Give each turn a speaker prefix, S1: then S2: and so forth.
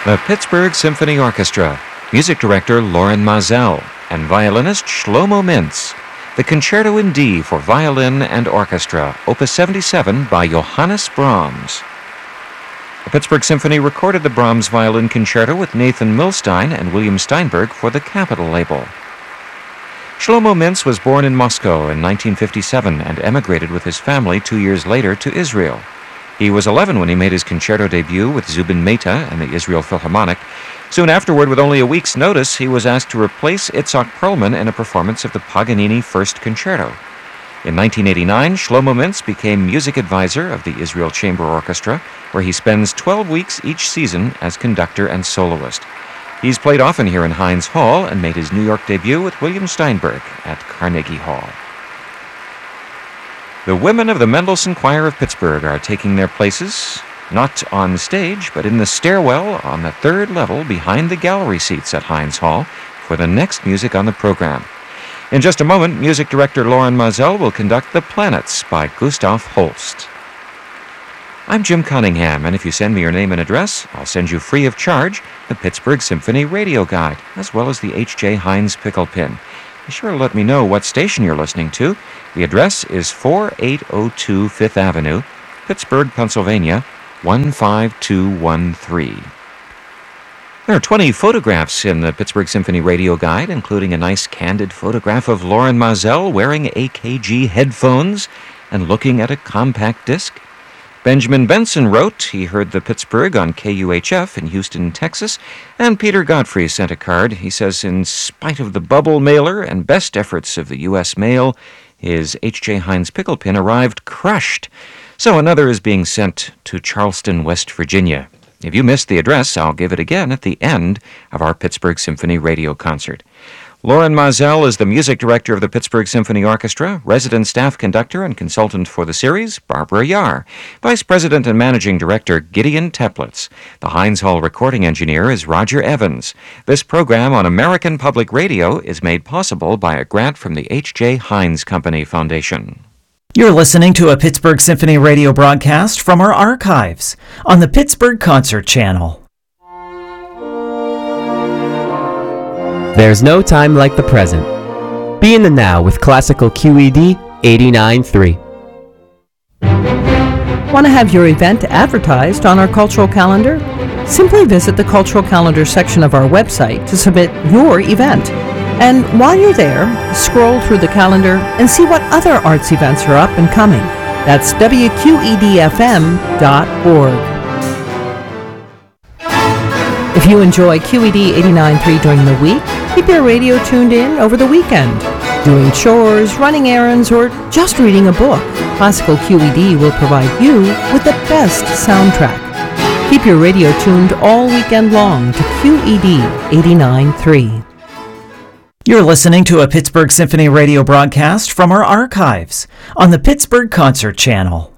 S1: The Pittsburgh Symphony Orchestra, music director Loren Maazel, and violinist Shlomo Mintz. The Concerto in D for Violin and Orchestra, Opus 77 by Johannes Brahms. The Pittsburgh Symphony recorded the Brahms Violin Concerto with Nathan Milstein and William Steinberg for the Capitol label. Shlomo Mintz was born in Moscow in 1957 and emigrated with his family 2 years later to Israel. He was 11 when he made his concerto debut with Zubin Mehta and the Israel Philharmonic. Soon afterward, with only a week's notice, he was asked to replace Itzhak Perlman in a performance of the Paganini First Concerto. In 1989, Shlomo Mintz became music advisor of the Israel Chamber Orchestra, where he spends 12 weeks each season as conductor and soloist. He's played often here in Heinz Hall and made his New York debut with William Steinberg at Carnegie Hall. The women of the Mendelssohn Choir of Pittsburgh are taking their places, not on stage, but in the stairwell on the third level behind the gallery seats at Heinz Hall for the next music on the program. In just a moment, music director Loren Maazel will conduct The Planets by Gustav Holst. I'm Jim Cunningham, and if you send me your name and address, I'll send you free of charge the Pittsburgh Symphony Radio Guide, as well as the H.J. Heinz Pickle Pin. Be sure to let me know what station you're listening to. The address is 4802 Fifth Avenue, Pittsburgh, Pennsylvania, 15213. There are 20 photographs in the Pittsburgh Symphony Radio Guide, including a nice candid photograph of Loren Maazel wearing AKG headphones and looking at a compact disc. Benjamin Benson wrote he heard the Pittsburgh on KUHF in Houston, Texas, and Peter Godfrey sent a card. He says, in spite of the bubble mailer and best efforts of the U.S. mail, his H.J. Heinz Pickle Pin arrived crushed. So another is being sent to Charleston, West Virginia. If you missed the address, I'll give it again at the end of our Pittsburgh Symphony radio concert. Loren Maazel is the music director of the Pittsburgh Symphony Orchestra, resident staff conductor and consultant for the series, Barbara Yar, vice president and managing director, Gideon Teplitz. The Heinz Hall recording engineer is Roger Evans. This program on American Public Radio is made possible by a grant from the H.J. Heinz Company Foundation.
S2: You're listening to a Pittsburgh Symphony radio broadcast from our archives on the Pittsburgh Concert Channel.
S3: There's no time like the present. Be in the now with classical QED 89.3.
S4: Want to have your event advertised on our cultural calendar? Simply visit the cultural calendar section of our website to submit your event. And while you're there, scroll through the calendar and see what other arts events are up and coming. That's WQEDFM.org. If you enjoy QED 89.3 during the week, keep your radio tuned in over the weekend. Doing chores, running errands, or just reading a book, Classical QED will provide you with the best soundtrack. Keep your radio tuned all weekend long to QED 89.3.
S2: You're listening to a Pittsburgh Symphony radio broadcast from our archives on the Pittsburgh Concert Channel.